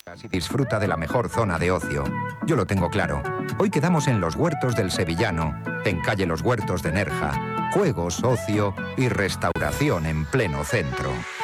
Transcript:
Y disfruta de la mejor zona de ocio. Yo lo tengo claro. Hoy quedamos en Los Huertos del Sevillano, en calle Los Huertos de Nerja. Juegos, ocio y restauración en pleno centro.